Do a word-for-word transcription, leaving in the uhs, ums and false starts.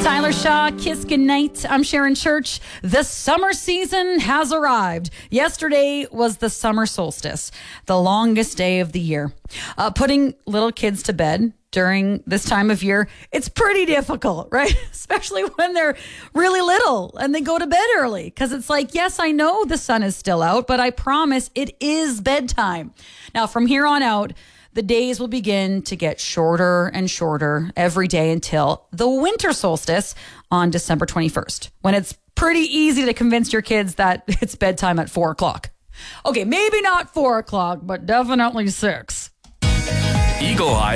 Tyler Shaw, Kiss Goodnight. I'm Sharon Church. The summer season has arrived. Yesterday was the summer solstice, the longest day of the year. Uh, putting little kids to bed during this time of year, it's pretty difficult, right? Especially when they're really little and they go to bed early. Because it's like, yes, I know the sun is still out, but I promise it is bedtime. Now, from here on out, the days will begin to get shorter and shorter every day until the winter solstice on December twenty-first, when it's pretty easy to convince your kids that it's bedtime at four o'clock. Okay, maybe not four o'clock, but definitely six. Eagle Eye